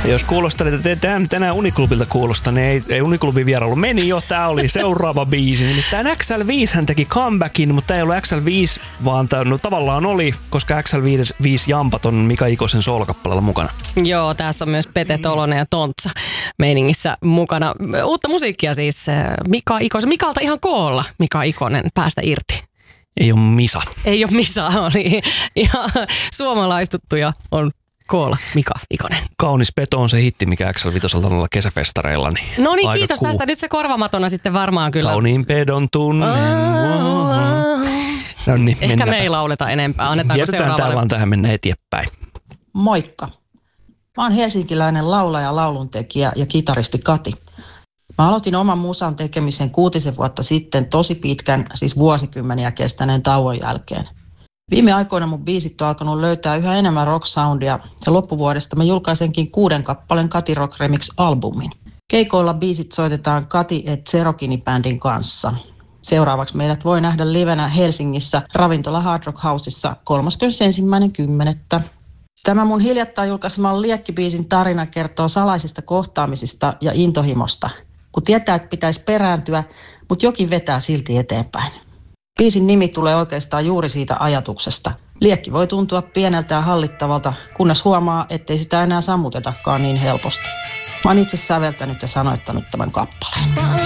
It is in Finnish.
Jos kuulostelet, että tänään Uniklubilta kuulostaa, niin ei Uniklubin vierailu meni jo. Tää oli seuraava biisi. Nimittäin XL5 hän teki comebackin, mutta ei ollut XL5, vaan tavallaan oli, koska XL5 jampat on Mika Ikosen soolokappaleella mukana. Joo, tässä on myös Pete Tolonen ja Tontsa meiningissä mukana. Uutta musiikkia siis Mika Ikosen. Mikalta ihan koolla Mika Ikonen päästä irti. Ei ole Misa. Ei ole Misa, oli ihan suomalaistuttuja on koolla Mika Ikonen. Kaunis peto on se hitti, mikä XL5 on olla kesäfestareilla. No niin, kiitos tästä. Nyt se korvamatona sitten varmaan kyllä. Kauniin pedon tunnen. No niin, ehkä me ei lauleta enempää. Annetaanko seuraavalle? Tää vaan tähän mennä eteenpäin. Moikka. Mä oon helsinkiläinen laulaja, lauluntekijä ja kitaristi Kati. Mä aloitin oman musan tekemisen 6 vuotta sitten tosi pitkän, siis vuosikymmeniä kestäneen tauon jälkeen. Viime aikoina mun biisit on alkanut löytää yhä enemmän rock-soundia ja loppuvuodesta mä julkaisenkin 6 kappaleen Kati Rock Remix-albumin. Keikoilla biisit soitetaan Kati et Cherokini-bändin kanssa. Seuraavaksi meidät voi nähdä livenä Helsingissä Ravintola Hard Rock Houseissa 31.10. Tämä mun hiljattain julkaiseman Liekki-biisin tarina kertoo salaisista kohtaamisista ja intohimosta, kun tietää, että pitäisi perääntyä, mutta jokin vetää silti eteenpäin. Biisin nimi tulee oikeastaan juuri siitä ajatuksesta. Liekki voi tuntua pieneltä ja hallittavalta, kunnes huomaa, ettei sitä enää sammutetakaan niin helposti. Mä oon itse säveltänyt ja sanoittanut tämän kappaleen.